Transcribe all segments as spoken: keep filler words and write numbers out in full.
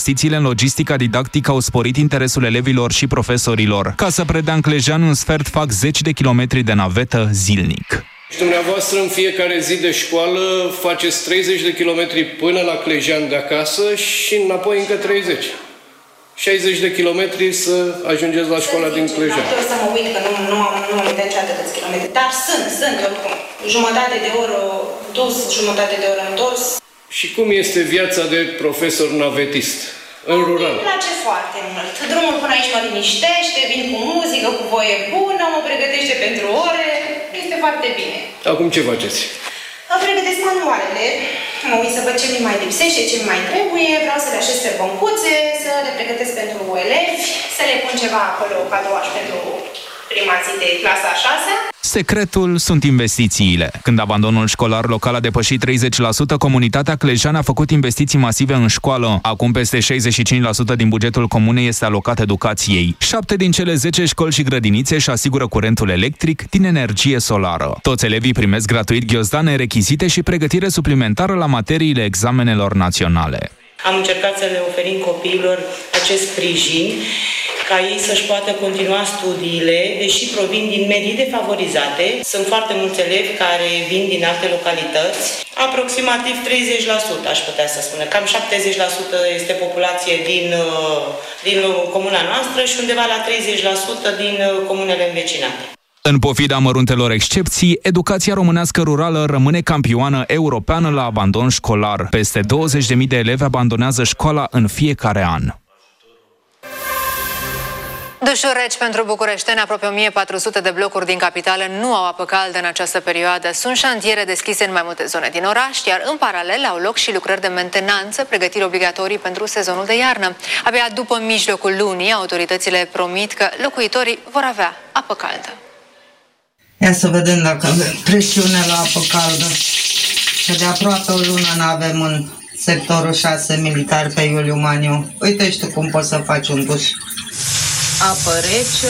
investițiile în logistica didactică au sporit interesul elevilor și profesorilor. Ca să predea în Clejani, un sfert fac zeci de kilometri de navetă zilnic. Și dumneavoastră în fiecare zi de școală faceți treizeci de kilometri până la Clejan de acasă și înapoi încă treizeci. șaizeci de kilometri să ajungeți la școala din Clejan. Nu să mă uit că nu, nu am nu am uitat niciodată câți kilometri, dar sunt, sunt oricum. Jumătate de oră dus, jumătate de oră întors. Și cum este viața de profesor navetist în rural? Îmi place foarte mult. Drumul până aici mă liniștește, vin cu muzică, cu voie bună, mă pregătește pentru ore. Este foarte bine. Acum ce faceți? Îmi pregătesc manualele, mă uit să văd ce mi mai lipsește, ce mi mai trebuie, vreau să le așez pe băncuțe, să le pregătesc pentru elevi, să le pun ceva acolo, cadouaș pentru prima zi de clasa a șasea. Secretul sunt investițiile. Când abandonul școlar local a depășit treizeci la sută, comunitatea Clejan a făcut investiții masive în școală. Acum peste șaizeci și cinci la sută din bugetul comunei este alocat educației. Șapte din cele zece școli și grădinițe își asigură curentul electric din energie solară. Toți elevii primesc gratuit ghiozdane, rechizite și pregătire suplimentară la materiile examenelor naționale. Am încercat să le oferim copiilor acest sprijin ca ei să-și poată continua studiile, deși provin din medii defavorizate. Sunt foarte mulți elevi care vin din alte localități, aproximativ treizeci la sută aș putea să spun. Cam șaptezeci la sută este populație din, din comuna noastră și undeva la treizeci la sută din comunele învecinate. În pofida măruntelor excepții, educația românească rurală rămâne campioană europeană la abandon școlar. Peste douăzeci de mii de elevi abandonează școala în fiecare an. Dușuri reci pentru bucureșteni, aproape o mie patru sute de blocuri din capitală nu au apă caldă în această perioadă. Sunt șantiere deschise în mai multe zone din oraș, iar în paralel au loc și lucrări de mentenanță, pregătiri obligatorii pentru sezonul de iarnă. Abia după mijlocul lunii, autoritățile promit că locuitorii vor avea apă caldă. Ia să vedem dacă avem presiune la apă caldă. Că de aproape o lună nu avem în sectorul șase militar pe Iuliu Maniu. Uite și tu cum poți să faci un duș. Apă rece,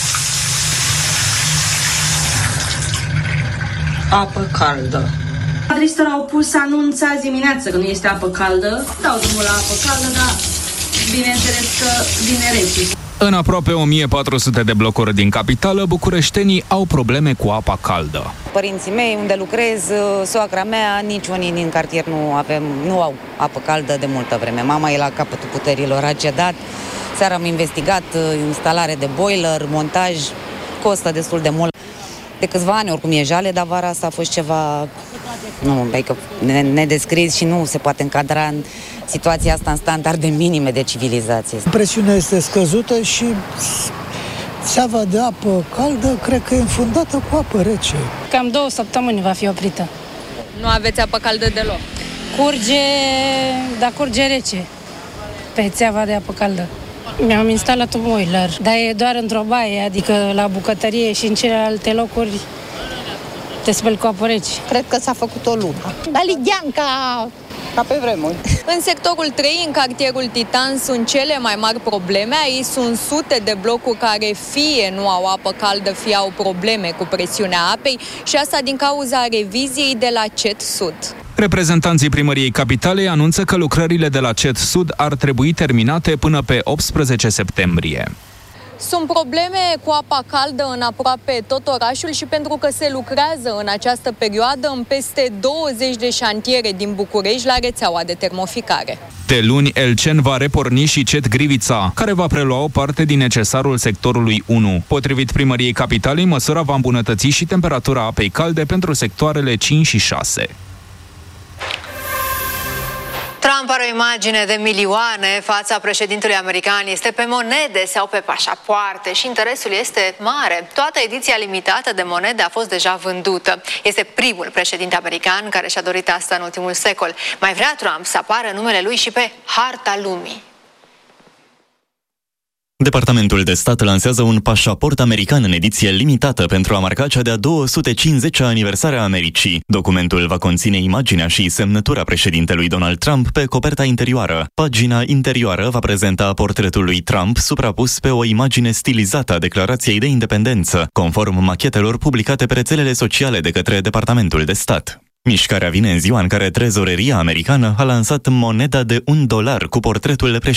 apă caldă. Adresători au pus anunț azi dimineață că nu este apă caldă. Dau drumul la apă caldă, dar bineînțeles că vine rece. În aproape o mie patru sute de blocuri din capitală, bucureștenii au probleme cu apa caldă. Părinții mei, unde lucrez, soacra mea, niciunii din cartier nu avem, nu au apă caldă de multă vreme. Mama e la capătul puterilor, a cedat. Seara am investigat instalare de boiler, montaj, costă destul de mult. De câțiva ani oricum e jale, dar vara asta a fost ceva, nu, adică nedescris și nu se poate încadra în situația asta în standarde minime de civilizație. Presiunea este scăzută și țeava de apă caldă cred că e înfundată cu apă rece. Cam două săptămâni va fi oprită. Nu aveți apă caldă deloc? Curge, dar curge rece pe țeava de apă caldă. Mi-am instalat un boiler, dar e doar într-o baie, adică la bucătărie și în celelalte locuri te speli cu apă rece. Cred că s-a făcut o lună. La Ligianca, ca pe vremuri. În sectorul trei, în cartierul Titan, sunt cele mai mari probleme. Aici sunt sute de blocuri care fie nu au apă caldă, fie au probleme cu presiunea apei și asta din cauza reviziei de la C E T Sud. Reprezentanții Primăriei Capitalei anunță că lucrările de la C E T Sud ar trebui terminate până pe optsprezece septembrie. Sunt probleme cu apa caldă în aproape tot orașul și pentru că se lucrează în această perioadă în peste douăzeci de șantiere din București la rețeaua de termoficare. De luni, Elcen va reporni și C E T Grivița, care va prelua o parte din necesarul sectorului unu. Potrivit Primăriei Capitalei, măsura va îmbunătăți și temperatura apei calde pentru sectoarele cinci și șase. Trump are o imagine de milioane, fața președintelui american este pe monede sau pe pașapoarte și interesul este mare. Toată ediția limitată de monede a fost deja vândută. Este primul președinte american care și-a dorit asta în ultimul secol. Mai vrea Trump să apară numele lui și pe harta lumii. Departamentul de stat lansează un pașaport american în ediție limitată pentru a marca cea de-a două sute cincizecea aniversare a Americii. Documentul va conține imaginea și semnătura președintelui Donald Trump pe coperta interioară. Pagina interioară va prezenta portretul lui Trump suprapus pe o imagine stilizată a Declarației de Independență, conform machetelor publicate pe rețelele sociale de către Departamentul de stat. Mișcarea vine în ziua în care trezoreria americană a lansat moneda de un dolar cu portretul președintelui